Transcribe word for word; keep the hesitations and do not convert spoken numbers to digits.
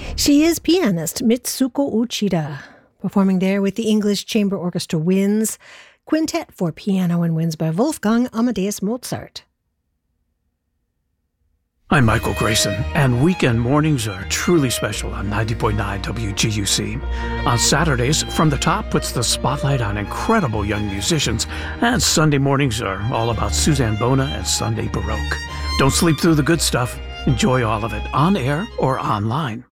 She is pianist Mitsuko Uchida, performing there with the English Chamber Orchestra Winds, Quintet for Piano and Winds by Wolfgang Amadeus Mozart. I'm Michael Grayson, and weekend mornings are truly special on ninety point nine W G U C. On Saturdays, From the Top puts the spotlight on incredible young musicians, and Sunday mornings are all about Suzanne Bona and Sunday Baroque. Don't sleep through the good stuff. Enjoy all of it on air or online.